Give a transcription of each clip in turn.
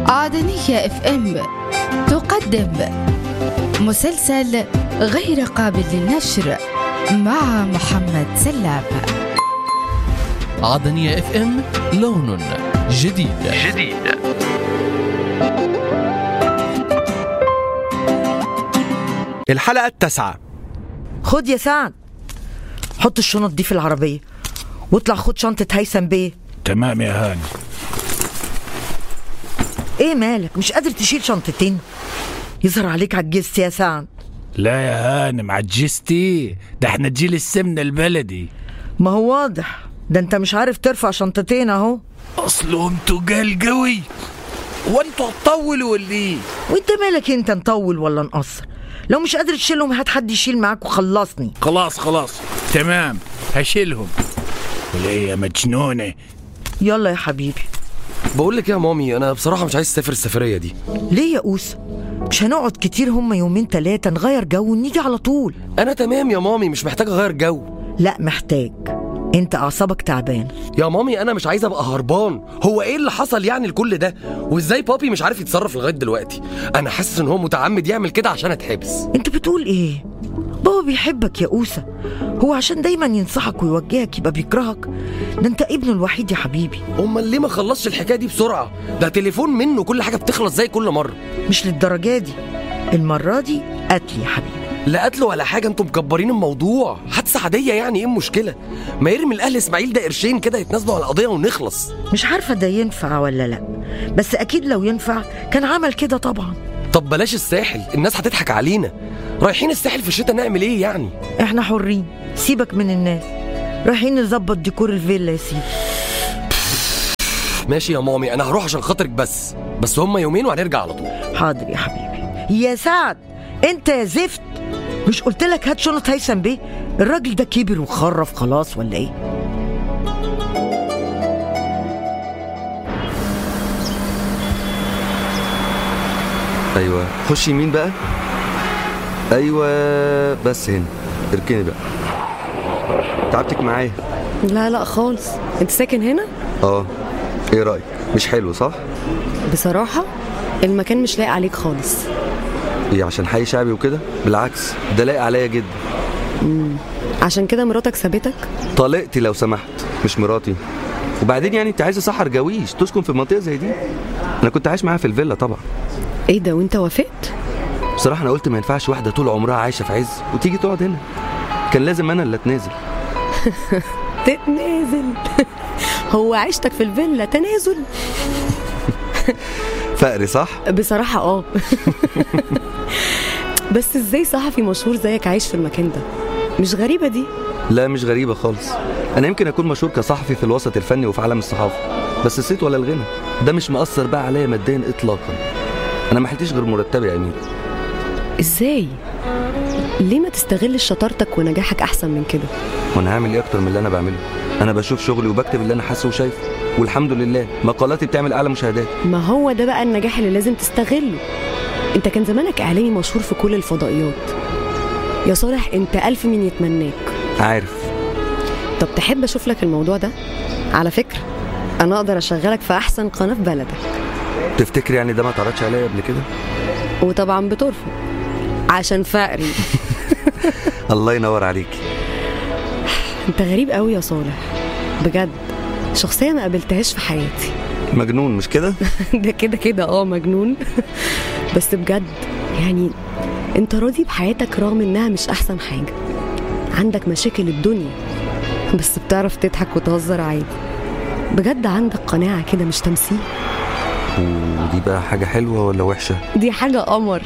عدنية اف ام تقدم مسلسل غير قابل للنشر مع محمد سلام. عدنية اف ام، لون جديد. الحلقة 9. خد يا سعد، حط الشنط دي في العربية واطلع خد شنطة هيثم بيه. تمام يا هاني. ايه مالك مش قادر تشيل شنطتين؟ يظهر عليك عجزت يا سعد. لا يا هانم عجزتي، ده احنا جيل السمن البلدي. ما هو واضح، ده انت مش عارف ترفع شنطتين اهو. اصلهم تقال قوي، وانتوا هتطولوا ولا ايه؟ وانت مالك انت نطول ولا نقصر؟ لو مش قادر تشيلهم هات حد يشيل معاك وخلصني. خلاص تمام هشيلهم. ولا ايه يا مجنونة؟ يلا يا حبيبي. بقول لك يا مامي، انا بصراحه مش عايز اسافر السفريه دي. ليه يا أوسة؟ مش هنقعد كتير، هم يومين 3 نغير جو ونيجي على طول. انا تمام يا مامي، مش محتاج اغير جو. لا محتاج، انت اعصابك تعبان. يا مامي انا مش عايز ابقى هربان. هو ايه اللي حصل يعني لكل ده؟ وازاي بابي مش عارف يتصرف لغايه دلوقتي؟ انا حاسس ان هو متعمد يعمل كده عشان اتحبس. انت بتقول ايه؟ بابا بيحبك يا أوسة، هو عشان دايما ينصحك ويوجهك يبقى بيكرهك؟ ده انت ابنه الوحيد يا حبيبي. امال ليه ما خلصش الحكايه دي بسرعه؟ ده تليفون منه كل حاجه بتخلص زي كل مره. مش للدرجه دي، المره دي قتل يا حبيبي. لا قتل ولا حاجه، انتم مكبرين الموضوع. حادثه عاديه يعني، ايه المشكله؟ ما يرمي الاهل اسماعيل ده قرشين كده يتنازلوا على القضيه ونخلص. مش عارفه ده ينفع ولا لا، بس اكيد لو ينفع كان عمل كده طبعا. طب بلاش الساحل، الناس هتضحك علينا. رايحين الساحل في الشتاء نعمل ايه يعني؟ احنا حرين، سيبك من الناس. رايحين نظبط ديكور الفيلا يا سيدي. ماشي يا مامي، انا هروح عشان خاطرك بس هم يومين وهنرجع على طول. حاضر يا حبيبي. يا سعد انت يا زفت، مش قلت لك هات شنط هيثم بيه؟ الراجل ده كبر وخرف خلاص ولا ايه؟ ايوه خش يمين بقى. ايوه بس هنا اركني بقى. تعبتك معايا؟ لا خالص. انت ساكن هنا؟ ايه رايك؟ مش حلو صح؟ بصراحة المكان مش لايق عليك خالص. ايه عشان حي شعبي وكده؟ بالعكس ده لايق عليا جدا. عشان كده مراتك سابتك؟ طلقتي لو سمحت، مش مراتي. وبعدين يعني انت عايزه سحر جويش تسكن في منطقه زي دي؟ انا كنت عايش معاها في الفيلا طبعا. ايه ده وانت وافقت؟ بصراحه انا قلت ما ينفعش واحده طول عمرها عايشه في عز وتيجي تقعد هنا، كان لازم انا اللي اتنازل. تتنازل؟ هو عيشتك في الفيلا تنازل؟ فقري صح؟ بصراحة بس ازاي صحفي مشهور زيك عايش في المكان ده؟ مش غريبة دي؟ لا مش غريبة خالص. انا يمكن اكون مشهور كصحفي في الوسط الفني وفي عالم الصحافة، بس الصيت ولا الغنى ده مش مؤثر بقى عليا ماديا اطلاقا. انا ما حلتش غير مرتبي يا امير. ازاي؟ ليه ما تستغلش شطارتك ونجاحك احسن من كده؟ وانا هعمل ايه اكتر من اللي انا بعمله؟ انا بشوف شغلي وبكتب اللي انا حاسه وشايفه، والحمد لله مقالاتي بتعمل اعلى مشاهدات. ما هو ده بقى النجاح اللي لازم تستغله. انت كان زمانك اعلامي مشهور في كل الفضائيات يا صالح، انت 1000 من يتمناك. عارف. طب تحب اشوف لك الموضوع ده؟ على فكرة انا اقدر اشغلك في احسن قناة في بلدك. تفتكر يعني ده ما اتعرضش عليا قبل كده؟ وطبعا بترفض عشان فقري. الله ينور عليك. انت غريب قوي يا صالح بجد، شخصية ما قابلتهاش في حياتي. مجنون مش كده؟ ده كده مجنون. بس بجد يعني انت راضي بحياتك رغم انها مش احسن حاجة. عندك مشاكل الدنيا بس بتعرف تضحك وتهزر عادي. بجد عندك قناعة كده مش تمثيل. ودي بقى حاجة حلوة ولا وحشة؟ دي حاجة قمر.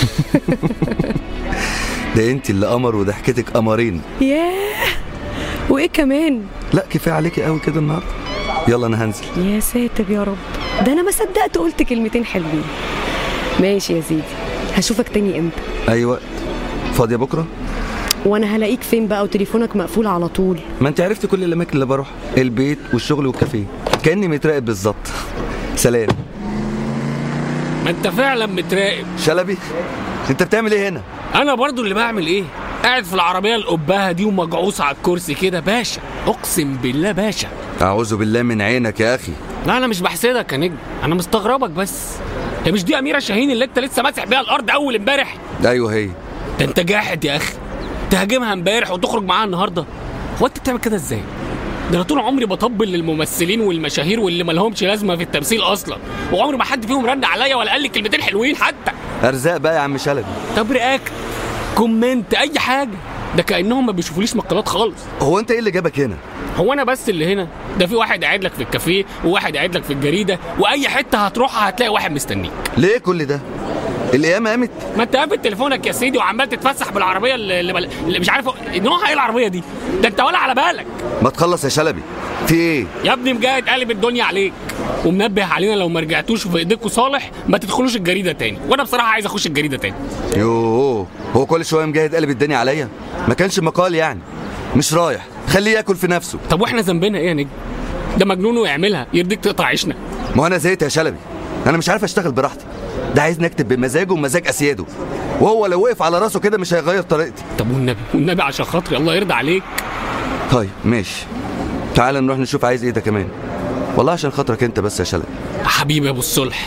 ده انت اللي قمر وضحكتك قمرين. ياه، وايه كمان؟ لا كفاية عليكي قوي كده النهاردة. يلا انا هنزل. يا ساتر يا رب، ده انا ما صدقت قلت كلمتين حلوين. ماشي يا سيدي، هشوفك تاني امتى؟ اي وقت. فاضية بكرة؟ وانا هلاقيك فين بقى وتليفونك مقفول على طول؟ ما انت عرفت كل الاماكن اللي بروح، البيت والشغل والكافيه، كأني متراقب بالظبط. سلام. ما انت فعلا متراقب. شلبي انت بتعمل ايه هنا؟ انا برضو اللي بعمل ايه، قاعد في العربية القباها دي ومجعوص على الكرسي كده. باشا اقسم بالله باشا. اعوذ بالله من عينك يا اخي. لا انا مش بحسدك يا نجم، انا مستغربك بس. هي مش دي اميره شاهين اللي انت لسه ماسح بيها الارض اول امبارح؟ ايوه هي. ده انت جاحد يا اخي، تهاجمها امبارح وتخرج معاها النهارده. هو انت بتعمل كده ازاي؟ ده انا طول عمري بطبل للممثلين والمشاهير واللي مالهمش لازمه في التمثيل اصلا، وعمري ما حد فيهم رن عليا ولا قال لي كلمتين حلوين حتى. ارزاق بقى يا عم شلبي. طب رياكت، كومنت، اي حاجه، ده كانهم ما بيشوفوليش مقالات خالص. هو انت ايه اللي جابك هنا؟ هو انا بس اللي هنا؟ ده في واحد قاعد لك في الكافيه وواحد قاعد لك في الجريده، واي حته هتروحها هتلاقي واحد مستنيك. ليه كل ده؟ القيامه قامت؟ ما انت قافل تليفونك يا سيدي وعمال تتفسح بالعربيه اللي مش عارف نوعها ايه العربيه دي، ده انت ولا على بالك. ما تخلص يا شلبي، في ايه؟ يا ابني مجاهد قلب الدنيا عليك، ومنبه علينا لو ما رجعتوش في ايديكوا صالح ما تدخلوش الجريده تاني، وانا بصراحه عايز اخش الجريده تاني. يوه، هو كل شويه مجاهد قلب الدنيا عليا؟ ما كانش مقال يعني، مش رايح، خليه ياكل في نفسه. طب واحنا ذنبنا ايه يا نجم؟ ده مجنون ويعملها، يرضيك تقطع عيشنا؟ ما انا زهقت يا شلبي، انا مش عارف اشتغل براحتي، ده عايز نكتب بمزاجه ومزاج اسياده، وهو لو وقف على راسه كده مش هيغير طريقتي. طب والنبي عشان خاطري الله يرضى عليك. طيب ماشي، تعال نروح نشوف عايز ايه ده كمان، والله عشان خاطرك انت بس يا شلبي. حبيبي يا ابو الصلح.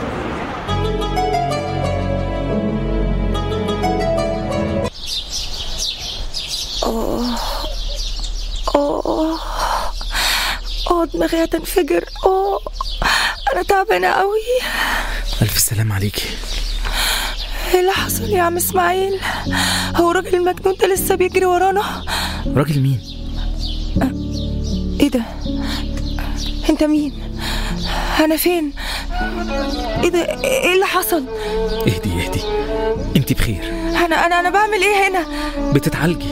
دماغي هتنفجر. انا تعبانه قوي. الف سلام عليكي. ايه اللي حصل يا عم اسماعيل؟ هو الراجل المجنون ده لسه بيجري ورانا؟ راجل مين؟ ايه ده؟ انت مين؟ انا فين؟ ايه ده؟ ايه اللي حصل؟ اهدي انت بخير؟ انا بعمل ايه هنا؟ بتتعالجي.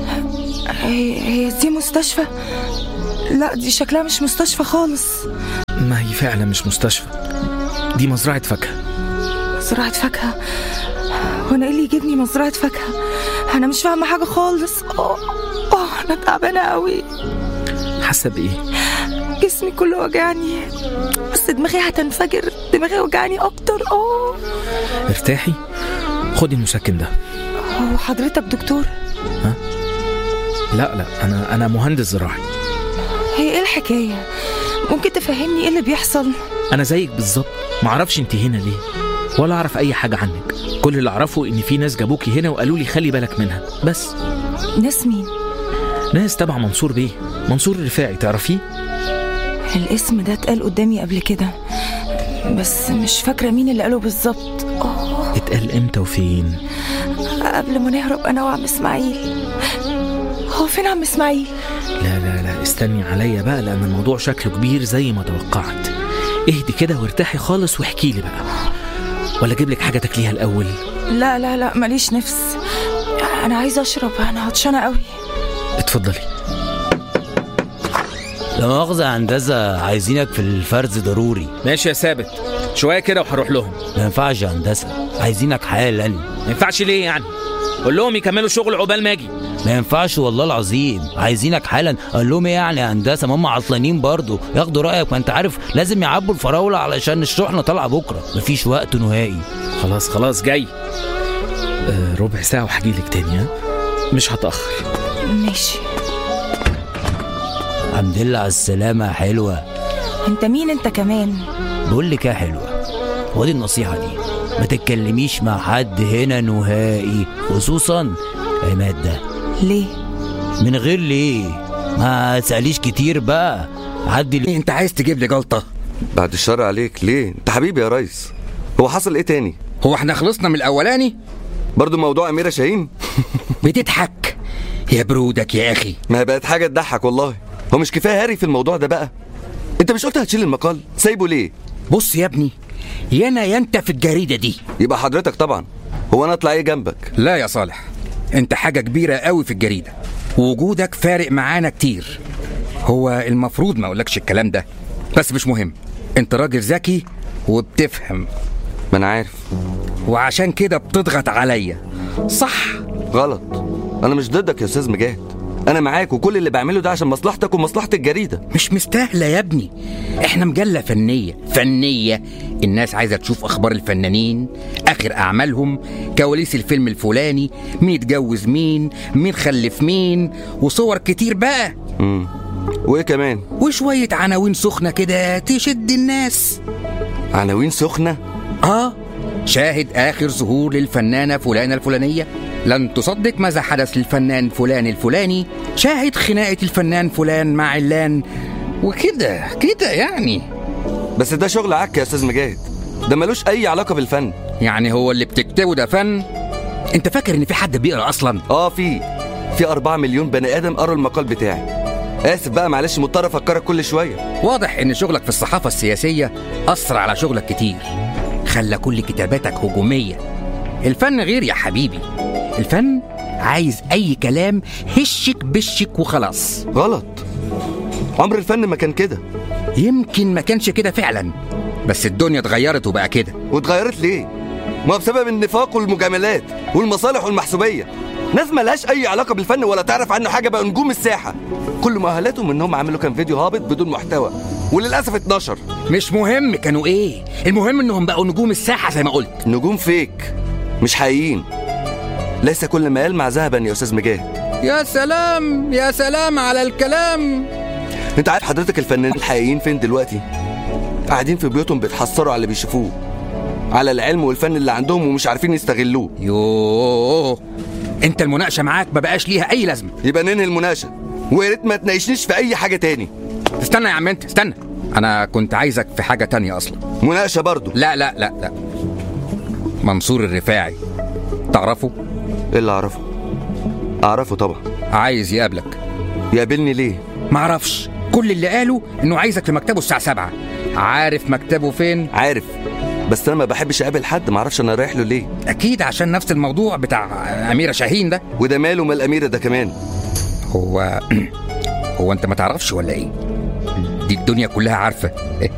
هي دي مستشفى؟ لا دي شكلها مش مستشفى خالص. ما هي فعلا مش مستشفى، دي مزرعة فاكهة. مزرعة فاكهة؟ وانا ايه اللي يجيبني مزرعة فاكهة؟ انا مش فاهمة حاجة خالص. انا تعبانة قوي. حاسة بايه؟ جسمي كله وجعني، بس دماغي هتنفجر، دماغي وجعني اكتر. ارتاحي، خدي المسكن ده. هو حضرتك دكتور؟ ها؟ لا انا مهندس زراعي. هي ايه الحكاية؟ ممكن تفهمني ايه اللي بيحصل؟ انا زيك بالظبط، معرفش انت هنا ليه ولا اعرف اي حاجة عنك. كل اللي اعرفه ان في ناس جابوكي هنا وقالوا لي خلي بالك منها بس. ناس مين؟ ناس تبع منصور بيه، منصور الرفاعي، تعرفيه؟ الاسم ده اتقال قدامي قبل كده بس مش فاكرة مين اللي قاله بالظبط. اتقال امتى وفين؟ قبل ما نهرب انا وعم اسماعيل. هو فين عم اسماعيل؟ لا استني عليا بقى، لان الموضوع شكله كبير زي ما توقعت. اهدي كده وارتاحي خالص واحكي لي بقى، ولا اجيب لك حاجه تاكليها الاول؟ لا ماليش نفس، انا عايزه اشرب، انا عطشانه قوي. اتفضلي. لا مؤاخذة يا هندسة، عايزينك في الفرز ضروري. ماشي يا ثابت، شويه كده وهروح لهم. ما ينفعش يا هندسة، عايزينك حالا. ما ينفعش ليه يعني؟ قول لهم يكملوا شغل عقبال ما اجي. ما ينفعش والله العظيم، عايزينك حالا. قال لهم ايه يعني يا هندسه؟ ما هم عطلانين برضو، ياخدوا رايك، ما انت عارف لازم يعبوا الفراوله علشان الشحنه طالعه بكره، مفيش وقت نهائي. خلاص جاي. ربع ساعه وهجيلك تاني، ها؟ مش هتاخر. ماشي. الحمد لله على السلامه يا حلوه. انت مين انت كمان؟ بقول لك يا حلوه، ودي النصيحه دي، ما تتكلميش مع حد هنا نهائي، خصوصا عماد ده. ليه؟ من غير ليه، ما تسأليش كتير بقى. عدي ليه؟ انت عايز تجيب لي جلطة؟ بعد الشر عليك، ليه؟ انت حبيبي يا ريس. هو حصل ايه تاني؟ هو احنا خلصنا من الاولاني؟ برضو موضوع اميرة شاهين؟ بتضحك يا برودك يا اخي. ما بقت حاجة تضحك والله. هو مش كفاية هاري في الموضوع ده بقى؟ انت مش قلت هتشيل المقال؟ سايبه ليه؟ بص يا ابني، يا انا يا انت في الجريدة دي. يبقى حضرتك طبعا. هو انا اطلع ايه جنبك؟ لا يا صالح، انت حاجة كبيرة قوي في الجريدة، ووجودك فارق معانا كتير. هو المفروض ما اقولكش الكلام ده، بس مش مهم، انت راجل ذكي وبتفهم. ما انا عارف، وعشان كده بتضغط عليا. صح؟ غلط. انا مش ضدك يا استاذ مجاهد، انا معاك، وكل اللي بعمله ده عشان مصلحتك ومصلحة الجريدة. مش مستاهلة يا ابني، احنا مجلة فنية، الناس عايزة تشوف اخبار الفنانين، اخر اعمالهم، كواليس الفيلم الفلاني، مين اتجوز مين خلف مين، وصور كتير بقى. وايه كمان؟ وشوية عناوين سخنة كده تشد الناس. عناوين سخنة؟ شاهد آخر ظهور للفنانة فلانة الفلانية، لن تصدق ماذا حدث للفنان فلان الفلاني، شاهد خناقة الفنان فلان مع علان، وكده كده يعني. بس ده شغل عك يا استاذ مجاهد، ده ملوش اي علاقة بالفن. يعني هو اللي بتكتبه ده فن؟ انت فاكر ان في حد بيقرأ اصلا؟ في 4 مليون بني ادم قروا المقال بتاعي. اسف بقى معلش، مضطر افكرك كل شوية. واضح ان شغلك في الصحافة السياسية أثر على شغلك كتير، خلى كل كتاباتك هجومية. الفن غير يا حبيبي، الفن عايز اي كلام هشك بشك وخلاص. غلط، عمر الفن ما كان كده. يمكن ما كانش كده فعلا، بس الدنيا اتغيرت وبقى كده. واتغيرت ليه؟ ما بسبب النفاق والمجاملات والمصالح والمحسوبية. ناس ملهاش اي علاقة بالفن ولا تعرف عنه حاجة بقى نجوم الساحة، كل مؤهلاتهم انهم عملوا كام فيديو هابط بدون محتوى، وللأسف اتنشر. مش مهم كانوا ايه، المهم انهم بقوا نجوم الساحة زي ما قلت. نجوم فيك مش حقيقيين. ليس كل ما يلمع ذهبا يا استاذ مجاهد. يا سلام يا سلام على الكلام. انت عارف حضرتك الفنانين الحقيقيين فين دلوقتي؟ قاعدين في بيوتهم بيتحسروا على اللي بيشوفوه، على العلم والفن اللي عندهم ومش عارفين يستغلوه. يوه، انت المناقشة معاك ما بقاش ليها اي لازمة. يبقى ننهي المناقشة، ويا ريت ما تناقشنيش في اي حاجة تاني. استنى يا عم انت، استنى، انا كنت عايزك في حاجة تانية اصلا. مناقشة برضو؟ لا لا لا لا. منصور الرفاعي تعرفه؟ ايه اللي اعرفه؟ اعرفه طبعا. عايز يقابلك. يقابلني ليه؟ معرفش، كل اللي قاله انه عايزك في مكتبه الساعة 7. عارف مكتبه فين؟ عارف، بس انا ما بحبش اقابل حد معرفش انا رايح له ليه. اكيد عشان نفس الموضوع بتاع أميرة شاهين ده. وده ماله ما الأميرة ده كمان؟ هو انت ما تعرفش ولا ايه؟ دي الدنيا كلها عارفة.